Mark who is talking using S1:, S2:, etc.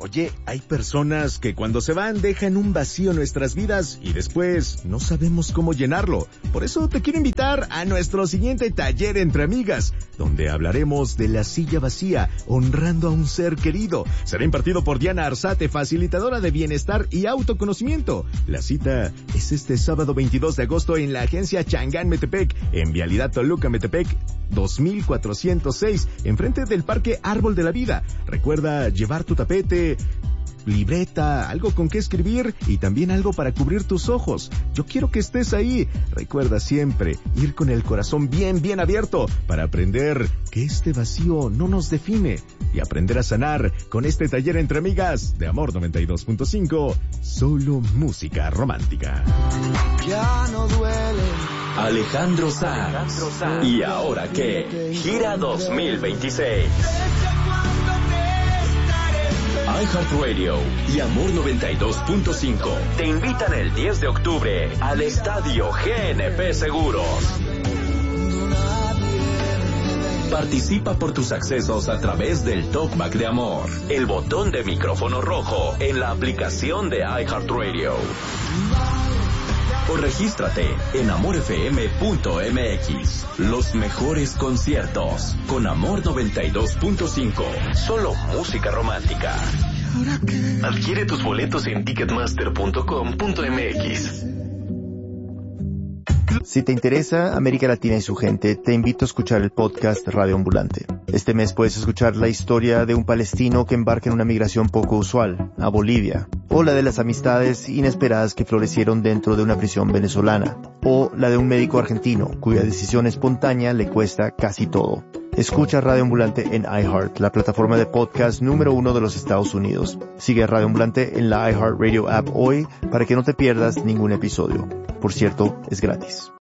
S1: Oye, hay personas que cuando se van dejan un vacío en nuestras vidas y después no sabemos cómo llenarlo. Por eso te quiero invitar a nuestro siguiente taller entre amigas, donde hablaremos de la silla vacía, honrando a un ser querido. Será impartido por Diana Arzate, facilitadora de bienestar y autoconocimiento. La cita es este sábado 22 de agosto en la agencia Changán Metepec, en Vialidad Toluca Metepec 2406, enfrente del Parque Árbol de la Vida. Recuerda llevar tu tapete, libreta, algo con qué escribir y también algo para cubrir tus ojos. Yo quiero que estés ahí. Recuerda siempre ir con el corazón bien abierto para aprender que este vacío no nos define y aprender a sanar con este taller entre amigas de Amor 92.5, solo música romántica.
S2: Ya no duele.
S3: Alejandro Sanz. ¿Y ahora qué? Gira 2026. iHeartRadio y Amor 92.5 te invitan el 10 de octubre al Estadio GNP Seguros. Participa por tus accesos a través del Talkback de Amor, el botón de micrófono rojo en la aplicación de iHeartRadio. O regístrate en amorfm.mx. Los mejores conciertos con Amor 92.5. Solo música romántica. Adquiere tus boletos en ticketmaster.com.mx.
S4: Si te interesa América Latina y su gente, te invito a escuchar el podcast Radio Ambulante. Este mes puedes escuchar la historia de un palestino que embarca en una migración poco usual, a Bolivia, o la de las amistades inesperadas que florecieron dentro de una prisión venezolana, o la de un médico argentino cuya decisión espontánea le cuesta casi todo. Escucha Radio Ambulante en iHeart, la plataforma de podcast número 1 de los Estados Unidos. Sigue Radio Ambulante en la iHeartRadio app hoy para que no te pierdas ningún episodio. Por cierto, es gratis.